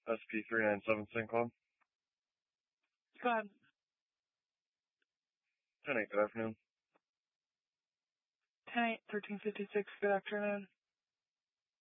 SP397 St. Cloud. Go ahead. 10-8, good afternoon. 10-8, 1356, good afternoon.